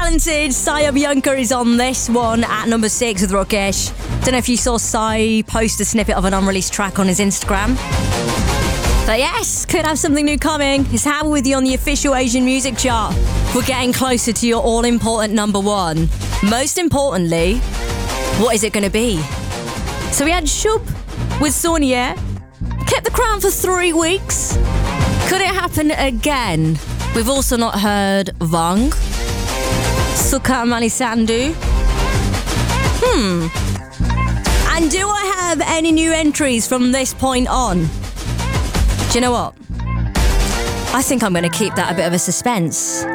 talented Sai Abianca is on this one at number 6 with Rakesh. Don't know if you saw Sai post a snippet of an unreleased track on his Instagram. But yes, could have something new coming. It's Hammer with you on the official Asian music chart. We're getting closer to your all-important number 1. Most importantly, what is it going to be? So we had Shub with Sonia. Kept the crown for 3 weeks. Could it happen again? We've also not heard Vang, Sukha Malisandu. And do I have any new entries from this point on? Do you know what? I think I'm going to keep that a bit of a suspense.